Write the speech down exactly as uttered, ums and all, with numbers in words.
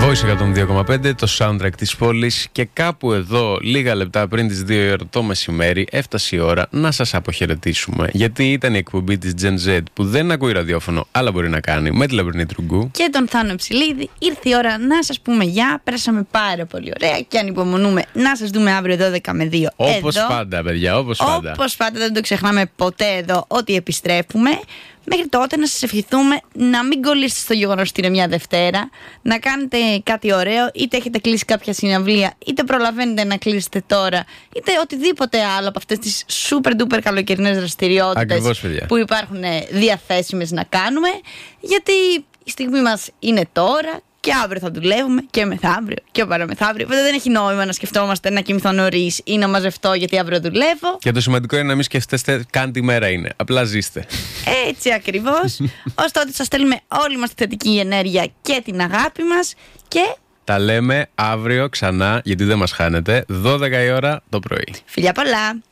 Voice εκατόν δύο κόμμα πέντε, το soundtrack της πόλης, και κάπου εδώ, λίγα λεπτά πριν τις δύο η ώρα το μεσημέρι, έφτασε η ώρα να σας αποχαιρετήσουμε. Γιατί ήταν η εκπομπή της Gen Z που δεν ακούει ραδιόφωνο, αλλά μπορεί να κάνει, με τη Λαμπρινή Τρουγκού και τον Θάνο Ψηλίδη. Ήρθε η ώρα να σας πούμε γεια. Πέρασαμε πάρα πολύ ωραία και ανυπομονούμε να σας δούμε αύριο δώδεκα με δύο. Όπως εδώ. πάντα, παιδιά, όπως πάντα. Όπως πάντα, δεν το ξεχνάμε ποτέ εδώ ότι επιστρέφουμε. Μέχρι τότε να σας ευχηθούμε να μην κολλήσετε στο γεγονός ότι είναι μια Δευτέρα, να κάνετε κάτι ωραίο, είτε έχετε κλείσει κάποια συναυλία, είτε προλαβαίνετε να κλείσετε τώρα, είτε οτιδήποτε άλλο από αυτές τις super duper καλοκαιρινές δραστηριότητες που υπάρχουν διαθέσιμες να κάνουμε, γιατί η στιγμή μας είναι τώρα. Και αύριο θα δουλεύουμε και μεθαύριο και παραμεθαύριο. Βέβαια δεν έχει νόημα να σκεφτόμαστε να κοιμηθώ νωρίς ή να μαζευτώ γιατί αύριο δουλεύω. Και το σημαντικό είναι να μην σκεφτέστε καν τι μέρα είναι. Απλά ζήστε. Έτσι ακριβώς. Ως τότε σας στέλνουμε όλη μας τη θετική ενέργεια και την αγάπη μας. Και τα λέμε αύριο ξανά, γιατί δεν μας χάνετε, δώδεκα η ώρα το πρωί. Φιλιά πολλά.